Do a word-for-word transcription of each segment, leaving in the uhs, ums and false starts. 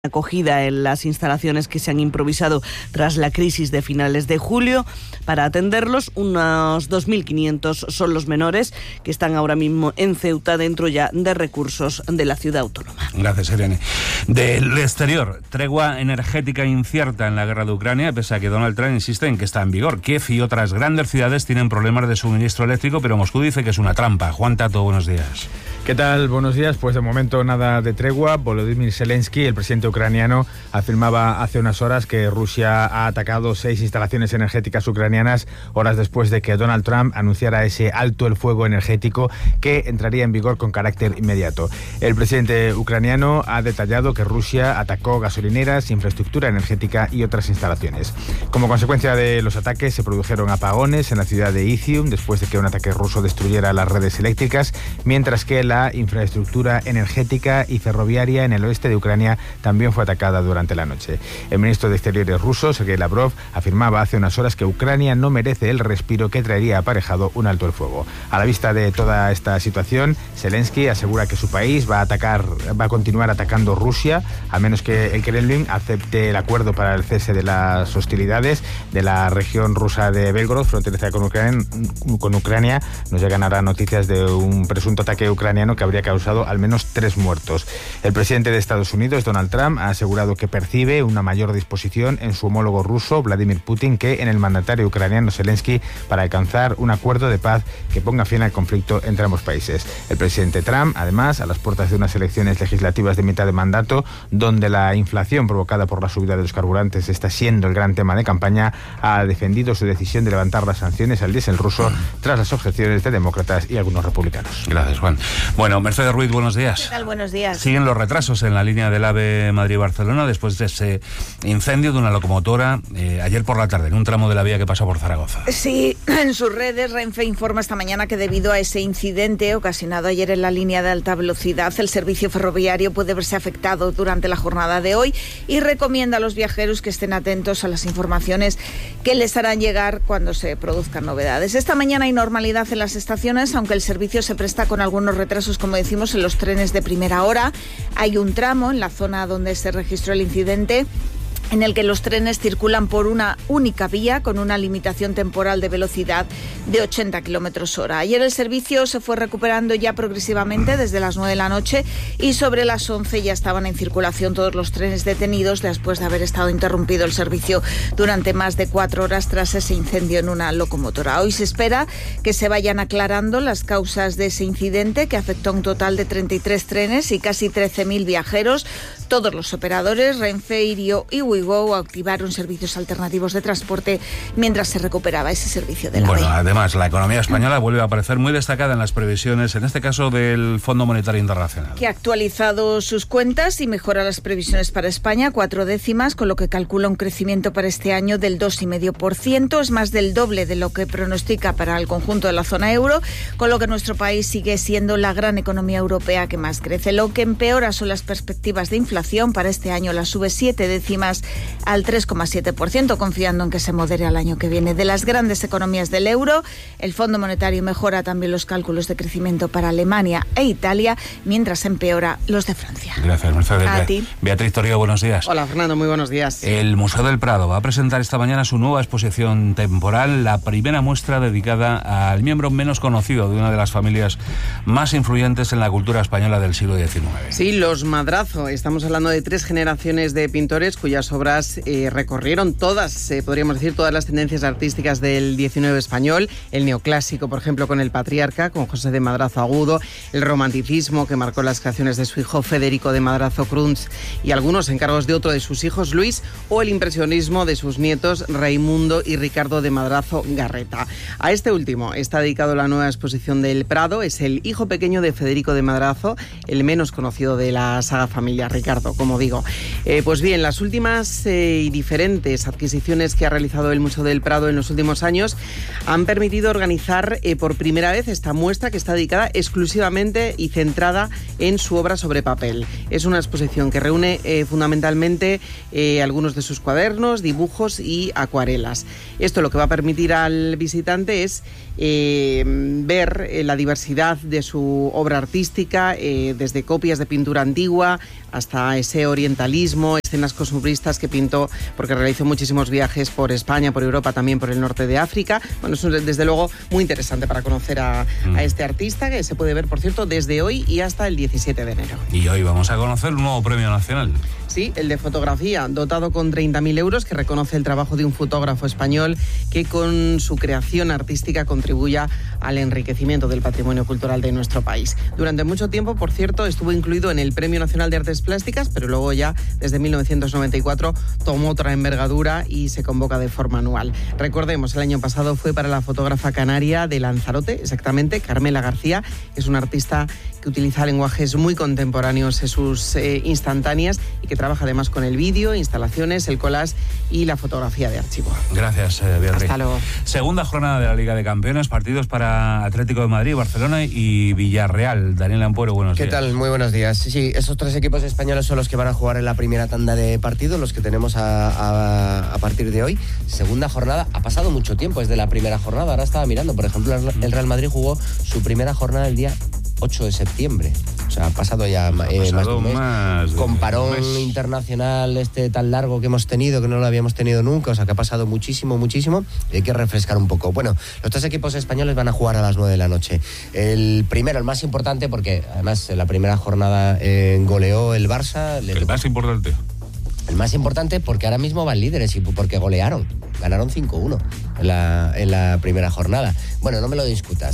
acogida en las instalaciones que se han improvisado tras la crisis de finales de julio. Para atenderlos, unos dos mil quinientos son los menores que están ahora mismo en Ceuta dentro ya de recursos de la ciudad autónoma. Gracias, Irene. Del exterior, tregua energética incierta en la guerra de Ucrania, pese a que Donald Trump insiste en que está en vigor. Kiev y otras grandes ciudades tienen problemas de suministro eléctrico, pero Moscú dice que es una trampa. Juan Tato, buenos días. ¿Qué tal? Buenos días. Pues de momento nada de tregua. Volodymyr Zelensky, el presidente ucraniano, afirmaba hace unas horas que Rusia ha atacado seis instalaciones energéticas ucranianas horas después de que Donald Trump anunciara ese alto el fuego energético que entraría en vigor con carácter inmediato. El presidente ucraniano ha detallado que Rusia atacó gasolineras, infraestructura energética y otras instalaciones. Como consecuencia de los ataques se produjeron apagones en la ciudad de Izium después de que un ataque ruso destruyera las redes eléctricas, mientras que la infraestructura energética y ferroviaria en el oeste de Ucrania también fue atacada durante la noche. El ministro de Exteriores ruso, Sergei Lavrov, afirmaba hace unas horas que Ucrania no merece el respiro que traería aparejado un alto el fuego. A la vista de toda esta situación, Zelensky asegura que su país va a atacar, va a continuar atacando Rusia, a menos que el Kremlin acepte el acuerdo para el cese de las hostilidades de la región rusa de Belgorod, fronteriza con Ucrania. Con Ucrania nos llegan ahora noticias de un presunto ataque ucraniano que habría causado al menos tres muertos. El presidente de Estados Unidos, Donald Trump, ha asegurado que percibe una mayor disposición en su homólogo ruso, Vladimir Putin, que en el mandatario ucraniano Zelensky para alcanzar un acuerdo de paz que ponga fin al conflicto entre ambos países. El presidente Trump, además, a las puertas de unas elecciones legislativas de mitad de mandato, donde la inflación provocada por la subida de los carburantes está siendo el gran tema de campaña, ha defendido su decisión de levantar las sanciones al diésel ruso tras las objeciones de demócratas y algunos republicanos. Gracias, Juan. Bueno, Mercedes Ruiz, buenos días. ¿Qué tal? Buenos días. Siguen los retrasos en la línea del AVE Madrid-Barcelona después de ese incendio de una locomotora eh, ayer por la tarde en un tramo de la vía que pasa por Zaragoza. Sí, en sus redes Renfe informa esta mañana que debido a ese incidente ocasionado ayer en la línea de alta velocidad, el servicio ferroviario puede verse afectado durante la jornada de hoy y recomienda a los viajeros que estén atentos a las informaciones que les harán llegar cuando se produzcan novedades. Esta mañana hay normalidad en las estaciones, aunque el servicio se presta con algunos retrasos, como decimos, en los trenes de primera hora. Hay un tramo en la zona donde se registró el incidente en el que los trenes circulan por una única vía con una limitación temporal de velocidad de ochenta kilómetros hora. Ayer el servicio se fue recuperando ya progresivamente desde las nueve de la noche y sobre las once ya estaban en circulación todos los trenes detenidos después de haber estado interrumpido el servicio durante más de cuatro horas tras ese incendio en una locomotora. Hoy se espera que se vayan aclarando las causas de ese incidente que afectó a un total de treinta y tres trenes y casi trece mil viajeros. Todos los operadores, Renfe, Irio y Wigo, activaron servicios alternativos de transporte mientras se recuperaba ese servicio de la Bueno, A V E. además, la economía española vuelve a aparecer muy destacada en las previsiones, en este caso del Fondo Monetario Internacional. Que ha actualizado sus cuentas y mejora las previsiones para España, cuatro décimas, con lo que calcula un crecimiento para este año del dos coma cinco por ciento. Es más del doble de lo que pronostica para el conjunto de la zona euro, con lo que nuestro país sigue siendo la gran economía europea que más crece. Lo que empeora son las perspectivas de inflación. Para este año la sube siete décimas al tres coma siete por ciento, confiando en que se modere al año que viene. De las grandes economías del euro, el Fondo Monetario mejora también los cálculos de crecimiento para Alemania e Italia, mientras empeora los de Francia. Gracias, Mercedes. A ti. Beatriz Torrio, buenos días. Hola, Fernando, muy buenos días. El Museo del Prado va a presentar esta mañana su nueva exposición temporal, la primera muestra dedicada al miembro menos conocido de una de las familias más influyentes en la cultura española del siglo diecinueve. Sí, los Madrazo. Estamos hablando de tres generaciones de pintores cuyas obras eh, recorrieron todas, eh, podríamos decir, todas las tendencias artísticas del diecinueve español. El neoclásico, por ejemplo, con el Patriarca, con José de Madrazo Agudo, el romanticismo, que marcó las creaciones de su hijo Federico de Madrazo Crunz y algunos encargos de otro de sus hijos, Luis, o el impresionismo de sus nietos Raimundo y Ricardo de Madrazo Garreta. A este último está dedicado la nueva exposición del Prado. Es el hijo pequeño de Federico de Madrazo, el menos conocido de la saga familia, Ricardo, como digo. Eh, pues bien, las últimas eh, y diferentes adquisiciones que ha realizado el Museo del Prado en los últimos años han permitido organizar eh, por primera vez esta muestra que está dedicada exclusivamente y centrada en su obra sobre papel. Es una exposición que reúne eh, fundamentalmente eh, algunos de sus cuadernos, dibujos y acuarelas. Esto lo que va a permitir al visitante es eh, ver eh, la diversidad de su obra artística, eh, desde copias de pintura antigua hasta ese orientalismo, escenas costumbristas que pintó, porque realizó muchísimos viajes por España, por Europa, también por el norte de África. Bueno, es desde luego muy interesante para conocer a, mm. a este artista, que se puede ver, por cierto, desde hoy y hasta el diecisiete de enero. Y hoy vamos a conocer un nuevo premio nacional. Sí, el de fotografía, dotado con treinta mil euros, que reconoce el trabajo de un fotógrafo español que con su creación artística contribuya al enriquecimiento del patrimonio cultural de nuestro país. Durante mucho tiempo, por cierto, estuvo incluido en el Premio Nacional de Artes Plásticas, pero luego ya, desde mil novecientos noventa y cuatro, tomó otra envergadura y se convoca de forma anual. Recordemos, el año pasado fue para la fotógrafa canaria de Lanzarote, exactamente, Carmela García, que es una artista que utiliza lenguajes muy contemporáneos en sus eh, instantáneas y que trabaja además con el vídeo, instalaciones, el collage y la fotografía de archivo. Gracias, eh, Beatriz. Hasta luego. Segunda jornada de la Liga de Campeones, partidos para Atlético de Madrid, Barcelona y Villarreal. Daniel Ampuero, buenos ¿Qué días. ¿Qué tal? Muy buenos días. Sí, esos tres equipos españoles son los que van a jugar en la primera tanda de partidos, los que tenemos a, a, a partir de hoy. Segunda jornada, ha pasado mucho tiempo desde la primera jornada. Ahora estaba mirando, por ejemplo, el Real Madrid jugó su primera jornada el día ocho de septiembre. O sea, ha pasado ya ha pasado eh, más de un mes. Más Con parón mes. internacional este tan largo que hemos tenido, que no lo habíamos tenido nunca. O sea, que ha pasado muchísimo, muchísimo. Y hay que refrescar un poco. Bueno, los tres equipos españoles van a jugar a las nueve de la noche. El primero, el más importante, porque además en la primera jornada eh, goleó el Barça. El le... más importante. El más importante porque ahora mismo van líderes y porque golearon. Ganaron cinco uno en la, en la primera jornada. Bueno, no me lo discutas.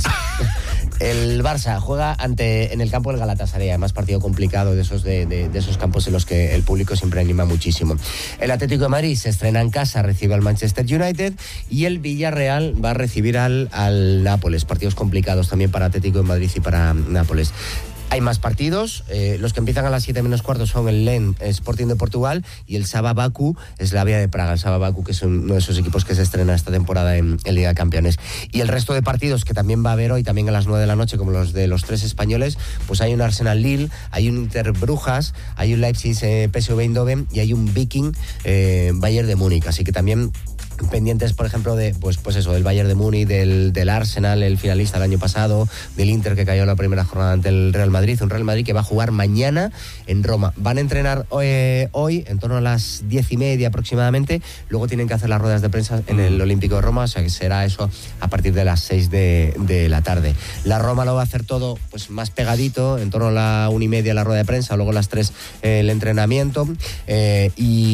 El Barça juega ante en el campo del Galatasaray, además partido complicado de esos, de, de, de esos campos en los que el público siempre anima muchísimo. El Atlético de Madrid se estrena en casa, recibe al Manchester United, y el Villarreal va a recibir al, al Nápoles. Partidos complicados también para Atlético de Madrid y para Nápoles. Hay más partidos, eh, los que empiezan a las siete menos cuarto son el Lens Sporting de Portugal y el Sava Baku Slavia de Praga. El Sava Baku, que es uno de esos equipos que se estrena esta temporada en, en Liga de Campeones. Y el resto de partidos que también va a haber hoy, también a las nueve de la noche, como los de los tres españoles, pues hay un Arsenal Lille, hay un Inter Brujas, hay un Leipzig eh, P S V Eindhoven y hay un Viking eh, Bayern de Múnich. Así que también pendientes, por ejemplo, de pues pues eso, del Bayern de Múnich, del, del Arsenal, el finalista el año pasado, del Inter, que cayó en la primera jornada ante el Real Madrid, un Real Madrid que va a jugar mañana en Roma. Van a entrenar eh, hoy en torno a las diez y media aproximadamente, luego tienen que hacer las ruedas de prensa en el Olímpico de Roma, o sea que será eso a partir de las seis de, de la tarde. La Roma lo va a hacer todo pues más pegadito, en torno a la una y media la rueda de prensa, luego a las tres eh, el entrenamiento, eh,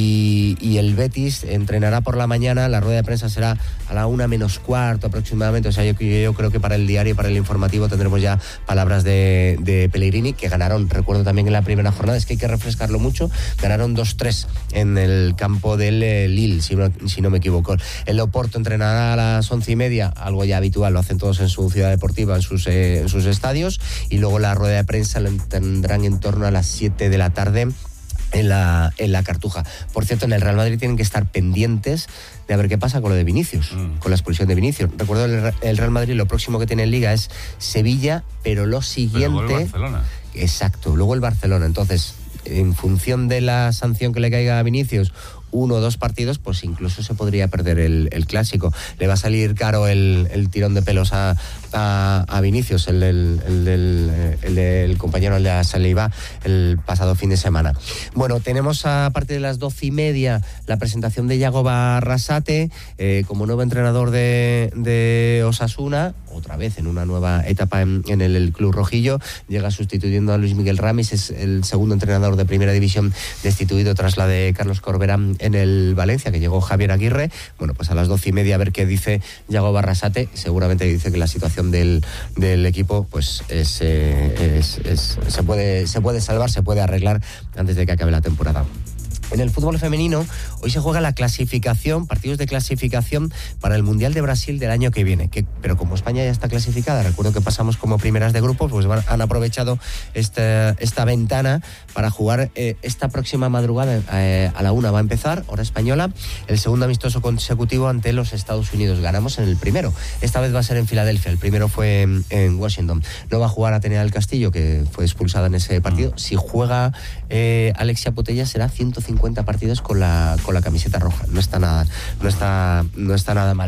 y, y el Betis entrenará por la mañana. La rueda de prensa será a la una menos cuarto aproximadamente. O sea, yo, yo creo que para el diario y para el informativo tendremos ya palabras de, de Pellegrini, que ganaron, recuerdo también en la primera jornada, es que hay que refrescarlo mucho, ganaron dos tres en el campo del eh, Lille, si no, si no me equivoco. El Oporto entrenará a las once y media, algo ya habitual, lo hacen todos en su ciudad deportiva, en sus, eh, en sus estadios, y luego la rueda de prensa lo tendrán en torno a las siete de la tarde en la, en la Cartuja. Por cierto, en el Real Madrid tienen que estar pendientes de a ver qué pasa con lo de Vinicius, mm. con la expulsión de Vinicius. Recuerdo el, el Real Madrid, lo próximo que tiene en Liga es Sevilla, pero lo siguiente... Pero luego el Barcelona. Exacto, luego el Barcelona. Entonces, en función de la sanción que le caiga a Vinicius, uno o dos partidos, pues incluso se podría perder el, el clásico. Le va a salir caro el, el tirón de pelos a, a, a Vinicius, el, el, el, el, el, el compañero el de la Saliba, el pasado fin de semana. Bueno, tenemos a partir de las doce y media la presentación de Yago Barrasate eh, como nuevo entrenador de, de Osasuna, otra vez en una nueva etapa en, en el, el club rojillo. Llega sustituyendo a Luis Miguel Ramis, es el segundo entrenador de primera división destituido tras la de Carlos Corbera en el Valencia, que llegó Javier Aguirre. Bueno, pues a las doce y media a ver qué dice Yago Barrasate. Seguramente dice que la situación del, del equipo pues es, eh, es, es, se puede, se puede salvar, se puede arreglar antes de que acabe la temporada. En el fútbol femenino, hoy se juega la clasificación, partidos de clasificación para el Mundial de Brasil del año que viene. Que, pero como España ya está clasificada, recuerdo que pasamos como primeras de grupo, pues van, han aprovechado esta, esta ventana para jugar eh, esta próxima madrugada eh, a la una. Va a empezar, hora española, el segundo amistoso consecutivo ante los Estados Unidos. Ganamos en el primero. Esta vez va a ser en Filadelfia. El primero fue en, en Washington. No va a jugar Atenea del Castillo, que fue expulsada en ese partido. Si juega eh, Alexia Putella, será ciento cincuenta partidos con la con la camiseta roja. No está nada, no está, no está nada mal.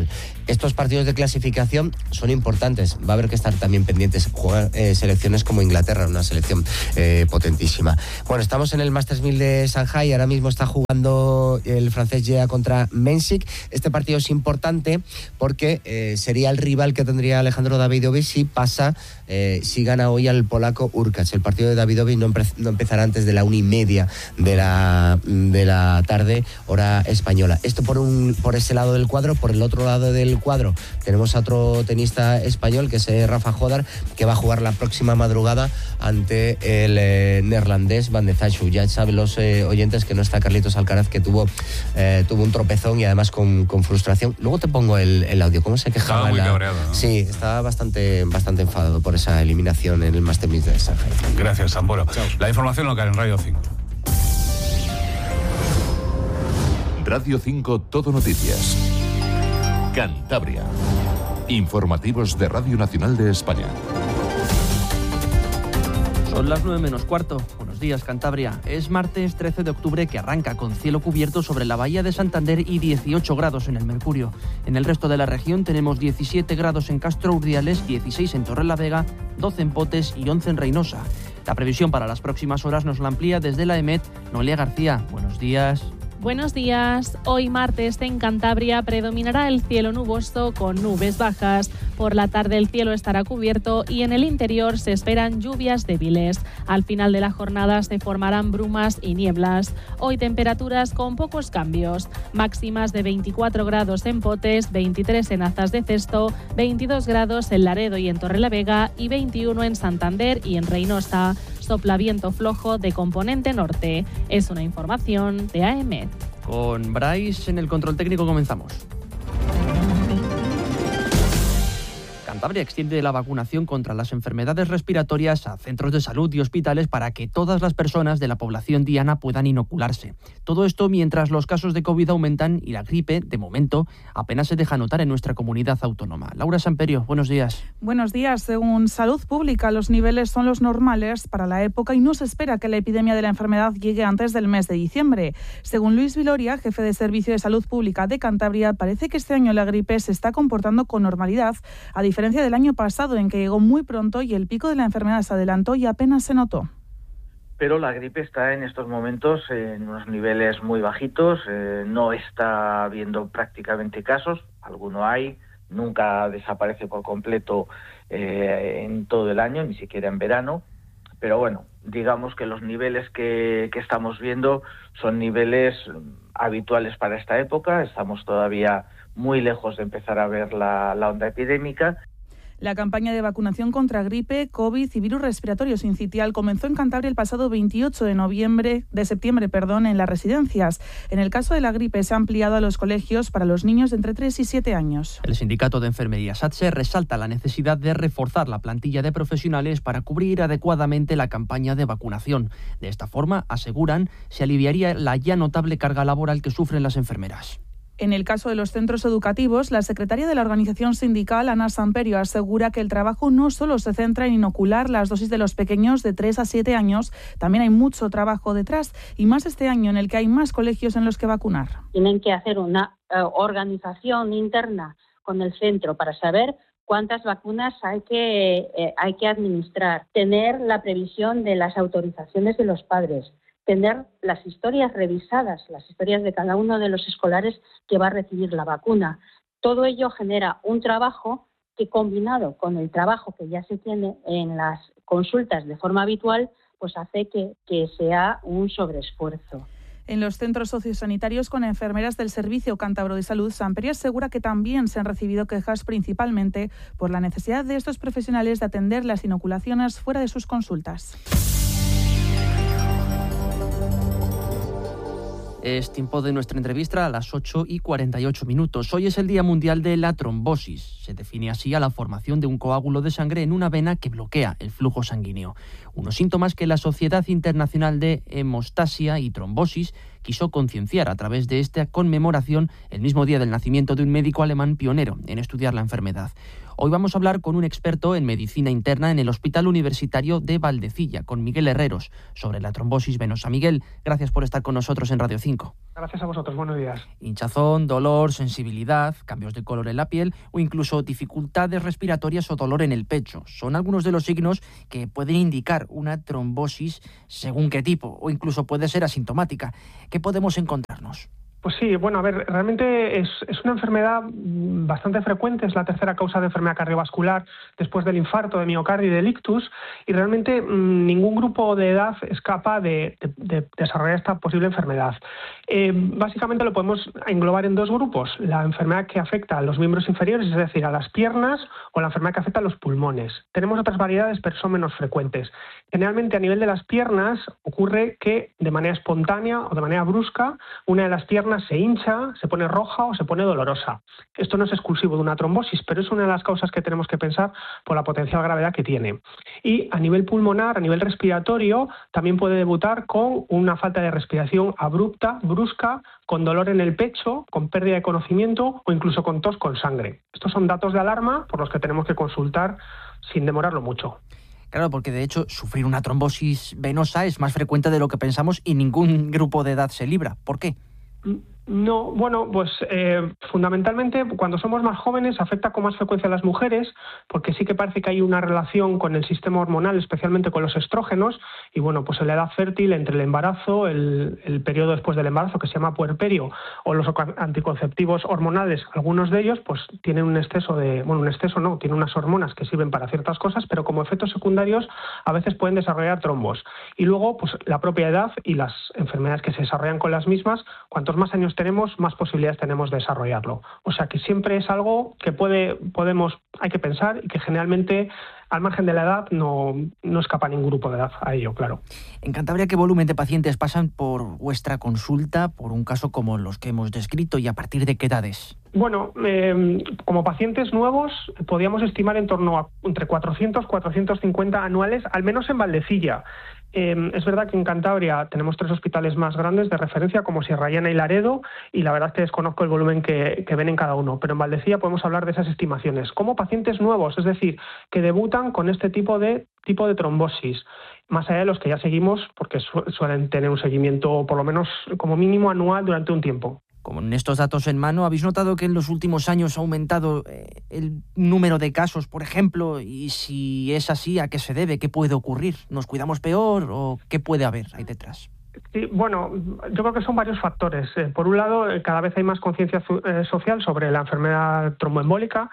Estos partidos de clasificación son importantes. Va a haber que estar también pendientes. Juegan eh, selecciones como Inglaterra, una selección eh, potentísima. Bueno, estamos en el Masters mil de Shanghai. Ahora mismo está jugando el francés Gea contra Mensik. Este partido es importante porque eh, sería el rival que tendría Alejandro Davidovich si pasa, eh, si gana hoy al polaco Urkacz. El partido de Davidovich no, empe- no empezará antes de la una y media de la, de la tarde, hora española. Esto por, un, por ese lado del cuadro. Por el otro lado del cuadro tenemos a otro tenista español, que es eh, Rafa Jodar, que va a jugar la próxima madrugada ante el eh, neerlandés Van de Zaschu. Ya saben los eh, oyentes que no está Carlitos Alcaraz, que tuvo, eh, tuvo un tropezón y además con, con frustración. Luego te pongo el, el audio. ¿Cómo se quejaba? Estaba muy la... cabreado, ¿no? Sí, estaba bastante, bastante enfadado por esa eliminación en el Masters mil de Shanghai. Gracias, Samboro. La información local en Radio cinco. Radio cinco Todo Noticias. Cantabria. Informativos de Radio Nacional de España. Son las nueve menos cuarto. Buenos días, Cantabria. Es martes trece de octubre, que arranca con cielo cubierto sobre la bahía de Santander y dieciocho grados en el Mercurio. En el resto de la región tenemos diecisiete grados en Castro Urdiales, dieciséis en Torrelavega, doce en Potes y once en Reynosa. La previsión para las próximas horas nos la amplía desde la EMET Noelia García. Buenos días. Buenos días. Hoy martes en Cantabria predominará el cielo nuboso con nubes bajas. Por la tarde el cielo estará cubierto y en el interior se esperan lluvias débiles. Al final de la jornada se formarán brumas y nieblas. Hoy temperaturas con pocos cambios. Máximas de veinticuatro grados en Potes, veintitrés en Azas de Cesto, veintidós grados en Laredo y en Torrelavega y veintiuno en Santander y en Reynosa. Sopla viento flojo de componente norte. Es una información de A M E T. Con Bryce en el control técnico comenzamos. Cantabria extiende la vacunación contra las enfermedades respiratorias a centros de salud y hospitales para que todas las personas de la población diana puedan inocularse. Todo esto mientras los casos de COVID aumentan y la gripe, de momento, apenas se deja notar en nuestra comunidad autónoma. Laura Samperio, buenos días. Buenos días. Según Salud Pública, los niveles son los normales para la época y no se espera que la epidemia de la enfermedad llegue antes del mes de diciembre. Según Luis Viloria, jefe de Servicio de Salud Pública de Cantabria, parece que este año la gripe se está comportando con normalidad, a diferencia del año pasado, en que llegó muy pronto y el pico de la enfermedad se adelantó y apenas se notó. Pero la gripe está en estos momentos en unos niveles muy bajitos, eh, no está habiendo prácticamente casos, alguno hay, nunca desaparece por completo eh, en todo el año, ni siquiera en verano, pero bueno, digamos que los niveles que, que estamos viendo son niveles habituales para esta época, estamos todavía muy lejos de empezar a ver la, la onda epidémica. La campaña de vacunación contra gripe, COVID y virus respiratorio sincitial comenzó en Cantabria el pasado veintiocho de noviembre, de septiembre, perdón, en las residencias. En el caso de la gripe se ha ampliado a los colegios para los niños de entre tres y siete años. El Sindicato de Enfermería SATSE resalta la necesidad de reforzar la plantilla de profesionales para cubrir adecuadamente la campaña de vacunación. De esta forma, aseguran, se aliviaría la ya notable carga laboral que sufren las enfermeras. En el caso de los centros educativos, la secretaria de la organización sindical, Ana Samperio, asegura que el trabajo no solo se centra en inocular las dosis de los pequeños de tres a siete años, también hay mucho trabajo detrás, y más este año en el que hay más colegios en los que vacunar. Tienen que hacer una uh, organización interna con el centro para saber cuántas vacunas hay que, eh, hay que administrar, tener la previsión de las autorizaciones de los padres, tener las historias revisadas, las historias de cada uno de los escolares que va a recibir la vacuna. Todo ello genera un trabajo que, combinado con el trabajo que ya se tiene en las consultas de forma habitual, pues hace que, que sea un sobreesfuerzo. En los centros sociosanitarios con enfermeras del Servicio Cántabro de Salud, Samperio asegura que también se han recibido quejas, principalmente por la necesidad de estos profesionales de atender las inoculaciones fuera de sus consultas. Es tiempo de nuestra entrevista a las ocho y cuarenta y ocho minutos. Hoy es el Día Mundial de la Trombosis. Se define así a la formación de un coágulo de sangre en una vena que bloquea el flujo sanguíneo. Unos síntomas que la Sociedad Internacional de Hemostasia y Trombosis quiso concienciar a través de esta conmemoración el mismo día del nacimiento de un médico alemán pionero en estudiar la enfermedad. Hoy vamos a hablar con un experto en medicina interna en el Hospital Universitario de Valdecilla, con Miguel Herreros, sobre la trombosis venosa. Miguel, gracias por estar con nosotros en Radio cinco. Gracias a vosotros, buenos días. Hinchazón, dolor, sensibilidad, cambios de color en la piel o incluso dificultades respiratorias o dolor en el pecho. Son algunos de los signos que pueden indicar una trombosis según qué tipo, o incluso puede ser asintomática. ¿Qué podemos encontrarnos? Pues sí, bueno, a ver, realmente es, es una enfermedad bastante frecuente, es la tercera causa de enfermedad cardiovascular después del infarto de miocardio y del ictus, y realmente mmm, ningún grupo de edad es capaz de, de, de desarrollar esta posible enfermedad. Eh, básicamente lo podemos englobar en dos grupos, la enfermedad que afecta a los miembros inferiores, es decir, a las piernas, o la enfermedad que afecta a los pulmones. Tenemos otras variedades, pero son menos frecuentes. Generalmente a nivel de las piernas ocurre que de manera espontánea o de manera brusca una de las piernas se hincha, se pone roja o se pone dolorosa. Esto no es exclusivo de una trombosis, pero es una de las causas que tenemos que pensar por la potencial gravedad que tiene. Y a nivel pulmonar, a nivel respiratorio, también puede debutar con una falta de respiración abrupta, brusca, con dolor en el pecho, con pérdida de conocimiento o incluso con tos con sangre. Estos son datos de alarma por los que tenemos que consultar sin demorarlo mucho. Claro, porque de hecho sufrir una trombosis venosa es más frecuente de lo que pensamos y ningún grupo de edad se libra. ¿Por qué? No, bueno, pues eh, fundamentalmente cuando somos más jóvenes afecta con más frecuencia a las mujeres, porque sí que parece que hay una relación con el sistema hormonal, especialmente con los estrógenos, y bueno, pues en la edad fértil, entre el embarazo, el, el periodo después del embarazo, que se llama puerperio, o los anticonceptivos hormonales, algunos de ellos pues tienen un exceso de, bueno, un exceso no, tienen unas hormonas que sirven para ciertas cosas, pero como efectos secundarios a veces pueden desarrollar trombos. Y luego, pues la propia edad y las enfermedades que se desarrollan con las mismas, cuantos más años tenemos, más posibilidades tenemos de desarrollarlo. O sea que siempre es algo que puede, podemos, hay que pensar y que generalmente al margen de la edad no, no escapa ningún grupo de edad a ello, claro. En Cantabria, ¿qué volumen de pacientes pasan por vuestra consulta por un caso como los que hemos descrito y a partir de qué edades? Bueno, eh, como pacientes nuevos podríamos estimar en torno a entre cuatrocientos a cuatrocientos cincuenta anuales, al menos en Valdecilla. Eh, es verdad que en Cantabria tenemos tres hospitales más grandes de referencia, como Sierra Llana y Laredo, y la verdad es que desconozco el volumen que, que ven en cada uno, pero en Valdecilla podemos hablar de esas estimaciones. Como pacientes nuevos, es decir, que debutan con este tipo de, tipo de trombosis, más allá de los que ya seguimos, porque su, suelen tener un seguimiento por lo menos como mínimo anual durante un tiempo. Con estos datos en mano, ¿habéis notado que en los últimos años ha aumentado eh, el número de casos, por ejemplo? Y si es así, ¿a qué se debe? ¿Qué puede ocurrir? ¿Nos cuidamos peor o qué puede haber ahí detrás? Sí, bueno, yo creo que son varios factores. Eh, por un lado, eh, cada vez hay más conciencia eh, social sobre la enfermedad tromboembólica,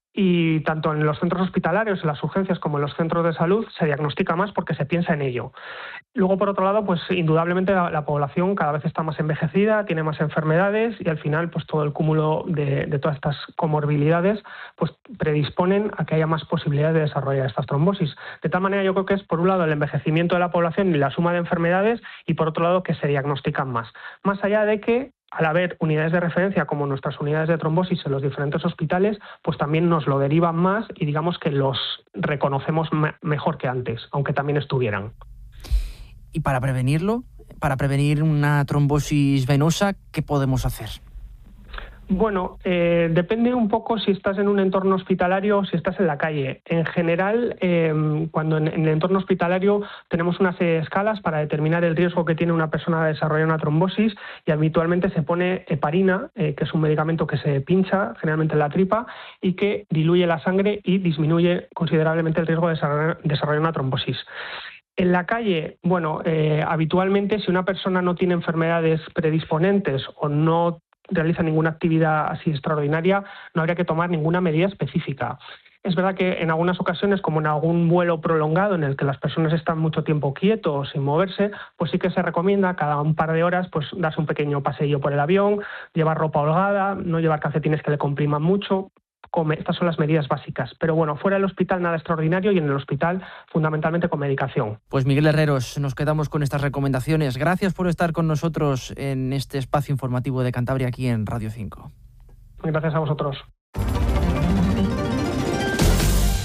y tanto en los centros hospitalarios, en las urgencias, como en los centros de salud se diagnostica más porque se piensa en ello. Luego, por otro lado, pues indudablemente la, la población cada vez está más envejecida, tiene más enfermedades y al final pues todo el cúmulo de, de todas estas comorbilidades pues predisponen a que haya más posibilidades de desarrollar estas trombosis. De tal manera, yo creo que es por un lado el envejecimiento de la población y la suma de enfermedades, y por otro lado que se diagnostican más. Más allá de que al haber unidades de referencia como nuestras unidades de trombosis en los diferentes hospitales, pues también nos lo derivan más y digamos que los reconocemos me- mejor que antes, aunque también estuvieran. Y para prevenirlo, para prevenir una trombosis venosa, ¿qué podemos hacer? Bueno, eh, depende un poco si estás en un entorno hospitalario o si estás en la calle. En general, eh, cuando en, en el entorno hospitalario tenemos una serie de escalas para determinar el riesgo que tiene una persona de desarrollar una trombosis, y habitualmente se pone heparina, eh, que es un medicamento que se pincha generalmente en la tripa y que diluye la sangre y disminuye considerablemente el riesgo de desarrollar, desarrollar una trombosis. En la calle, bueno, eh, habitualmente si una persona no tiene enfermedades predisponentes o no realiza ninguna actividad así extraordinaria, no habría que tomar ninguna medida específica. Es verdad que en algunas ocasiones, como en algún vuelo prolongado en el que las personas están mucho tiempo quietos, sin moverse, pues sí que se recomienda cada un par de horas pues darse un pequeño paseillo por el avión, llevar ropa holgada, no llevar calcetines que le compriman mucho. Come. Estas son las medidas básicas. Pero bueno, fuera del hospital nada extraordinario, y en el hospital fundamentalmente con medicación. Pues Miguel Herreros, nos quedamos con estas recomendaciones. Gracias por estar con nosotros en este espacio informativo de Cantabria aquí en Radio cinco. Gracias a vosotros.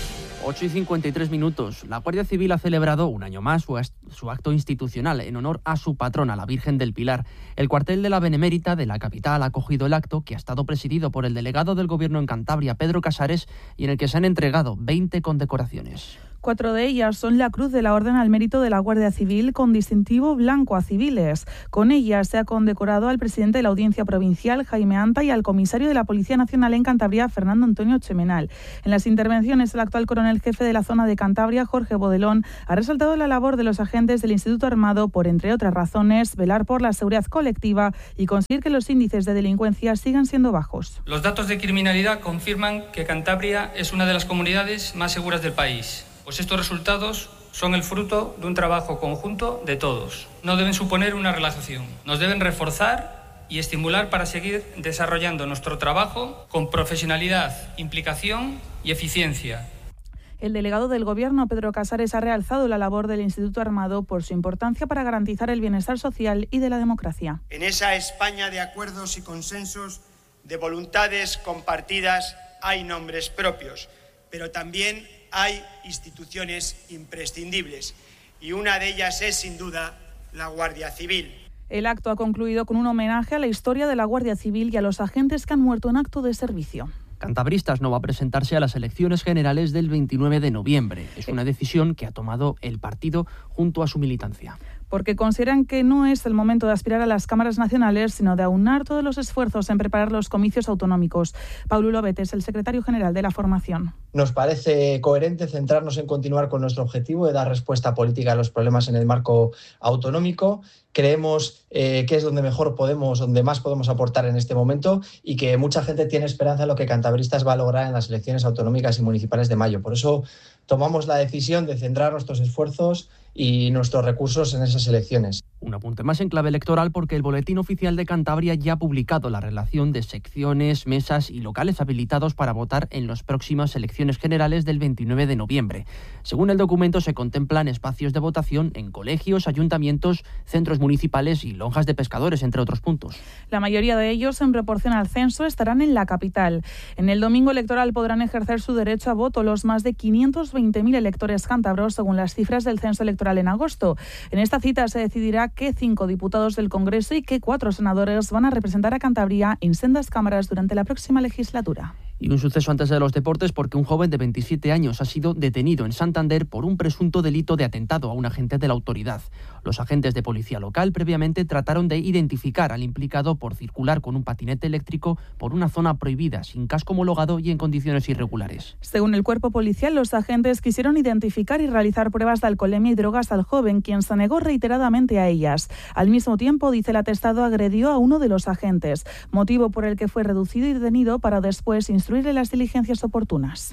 ocho y cincuenta y tres minutos. La Guardia Civil ha celebrado un año más su, su acto institucional en honor a su patrona, la Virgen del Pilar. El cuartel de la Benemérita de la capital ha acogido el acto, que ha estado presidido por el delegado del Gobierno en Cantabria, Pedro Casares, y en el que se han entregado veinte condecoraciones. Cuatro de ellas son la Cruz de la Orden al Mérito de la Guardia Civil con distintivo blanco a civiles. Con ellas se ha condecorado al presidente de la Audiencia Provincial, Jaime Anta, y al comisario de la Policía Nacional en Cantabria, Fernando Antonio Chemenal. En las intervenciones, el actual coronel jefe de la zona de Cantabria, Jorge Bodelón, ha resaltado la labor de los agentes del Instituto Armado por, entre otras razones, velar por la seguridad colectiva y conseguir que los índices de delincuencia sigan siendo bajos. Los datos de criminalidad confirman que Cantabria es una de las comunidades más seguras del país. Pues estos resultados son el fruto de un trabajo conjunto de todos. No deben suponer una relajación, nos deben reforzar y estimular para seguir desarrollando nuestro trabajo con profesionalidad, implicación y eficiencia. El delegado del Gobierno, Pedro Casares, ha realzado la labor del Instituto Armado por su importancia para garantizar el bienestar social y de la democracia. En esa España de acuerdos y consensos, de voluntades compartidas, hay nombres propios, pero también hay instituciones imprescindibles y una de ellas es, sin duda, la Guardia Civil. El acto ha concluido con un homenaje a la historia de la Guardia Civil y a los agentes que han muerto en acto de servicio. Cantabristas no va a presentarse a las elecciones generales del veintinueve de noviembre. Es una decisión que ha tomado el partido junto a su militancia. Porque consideran que no es el momento de aspirar a las cámaras nacionales, sino de aunar todos los esfuerzos en preparar los comicios autonómicos. Paulo Lobet es el secretario general de la formación. Nos parece coherente centrarnos en continuar con nuestro objetivo de dar respuesta política a los problemas en el marco autonómico. Creemos eh, que es donde mejor podemos, donde más podemos aportar en este momento y que mucha gente tiene esperanza en lo que Cantabristas va a lograr en las elecciones autonómicas y municipales de mayo. Por eso tomamos la decisión de centrar nuestros esfuerzos y nuestros recursos en esas elecciones. Un apunte más en clave electoral, porque el Boletín Oficial de Cantabria ya ha publicado la relación de secciones, mesas y locales habilitados para votar en las próximas elecciones generales del veintinueve de noviembre. Según el documento, se contemplan espacios de votación en colegios, ayuntamientos, centros municipales y lonjas de pescadores, entre otros puntos. La mayoría de ellos, en proporción al censo, estarán en la capital. En el domingo electoral podrán ejercer su derecho a voto los más de quinientos veinte mil electores cántabros, según las cifras del censo electoral en agosto. En esta cita se decidirá qué cinco diputados del Congreso y qué cuatro senadores van a representar a Cantabria en sendas cámaras durante la próxima legislatura. Y un suceso antes de los deportes, porque un joven de veintisiete años ha sido detenido en Santander por un presunto delito de atentado a un agente de la autoridad. Los agentes de policía local previamente trataron de identificar al implicado por circular con un patinete eléctrico por una zona prohibida, sin casco homologado y en condiciones irregulares. Según el cuerpo policial, los agentes quisieron identificar y realizar pruebas de alcoholemia y drogas al joven, quien se negó reiteradamente a ellas. Al mismo tiempo, dice el atestado, agredió a uno de los agentes, motivo por el que fue reducido y detenido para después instruirle las diligencias oportunas.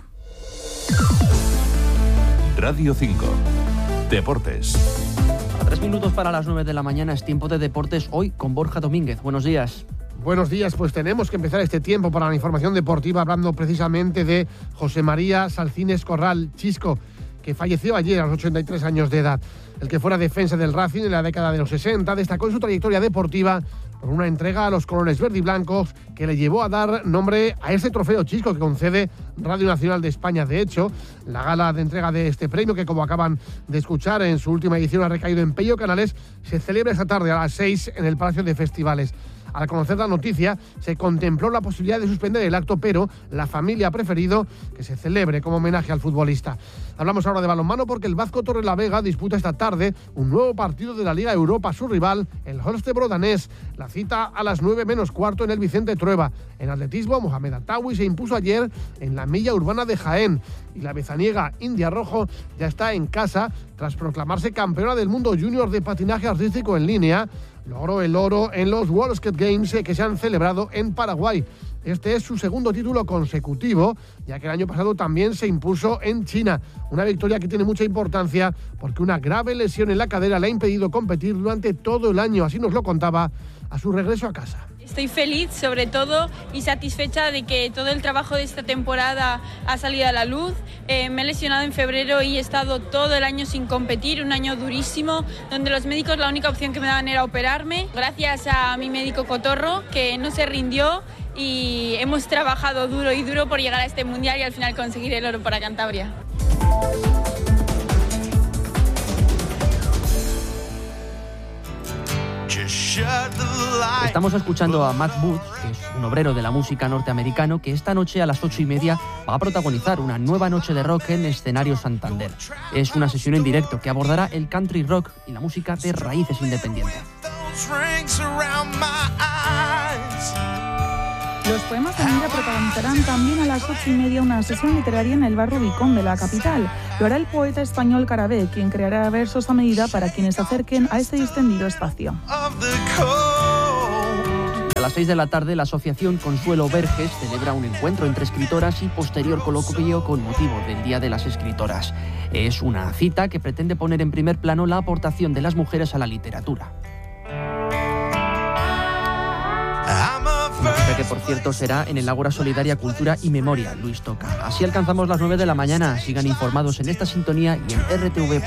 Radio cinco. Deportes. A tres minutos para las nueve de la mañana es tiempo de deportes, hoy con Borja Domínguez. Buenos días. Buenos días, pues tenemos que empezar este tiempo para la información deportiva hablando precisamente de José María Salcines Corral, Chisco, que falleció ayer a los ochenta y tres años de edad. El que fuera defensa del Racing en la década de los sesenta destacó en su trayectoria deportiva por una entrega a los colores verde y blancos que le llevó a dar nombre a este trofeo Chisco que concede Radio Nacional de España. De hecho, la gala de entrega de este premio, que como acaban de escuchar en su última edición ha recaído en Pello Canales, se celebra esta tarde a las seis en el Palacio de Festivales. Al conocer la noticia, se contempló la posibilidad de suspender el acto, pero la familia ha preferido que se celebre como homenaje al futbolista. Hablamos ahora de balonmano porque el Vasco Torrelavega disputa esta tarde un nuevo partido de la Liga Europa, su rival, el Holstebro danés. La cita a las nueve menos cuarto en el Vicente Trueba. En atletismo, Mohamed Atawi se impuso ayer en la milla urbana de Jaén. Y la bezaniega India Rojo ya está en casa tras proclamarse campeona del mundo junior de patinaje artístico en línea. Logró el oro en los World Skate Games que se han celebrado en Paraguay. Este es su segundo título consecutivo, ya que el año pasado también se impuso en China. Una victoria que tiene mucha importancia porque una grave lesión en la cadera le ha impedido competir durante todo el año. Así nos lo contaba a su regreso a casa. Estoy feliz, sobre todo, y satisfecha de que todo el trabajo de esta temporada ha salido a la luz. Eh, me he lesionado en febrero y he estado todo el año sin competir, un año durísimo, donde los médicos la única opción que me daban era operarme. Gracias a mi médico Cotorro, que no se rindió, y hemos trabajado duro y duro por llegar a este mundial y al final conseguir el oro para Cantabria. Estamos escuchando a Matt Booth, que es un obrero de la música norteamericano, que esta noche a las ocho y media va a protagonizar una nueva noche de rock en Escenario Santander. Es una sesión en directo que abordará el country rock y la música de raíces independientes. Los poemas de Mira protagonizarán también a las ocho y media una sesión literaria en el bar Rubicón de la capital. Lo hará el poeta español Carabé, quien creará versos a medida para quienes se acerquen a este distendido espacio. A las seis de la tarde, la asociación Consuelo Verges celebra un encuentro entre escritoras y posterior coloquio con motivo del Día de las Escritoras. Es una cita que pretende poner en primer plano la aportación de las mujeres a la literatura. Música que, por cierto, será en el Ágora Solidaria Cultura y Memoria, Luis Toca. Así alcanzamos las nueve de la mañana. Sigan informados en esta sintonía y en R T V.